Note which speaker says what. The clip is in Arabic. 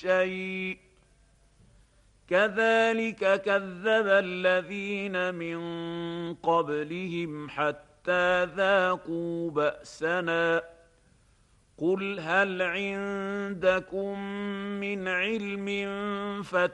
Speaker 1: شيء كذلك كذب الذين من قبلهم حتى ذاقوا بأسنا قل هل عندكم من علم